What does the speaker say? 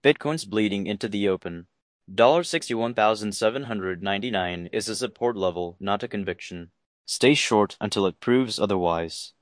Bitcoin's bleeding into the open. $61,799 is a support level, not a conviction. Stay short until it proves otherwise.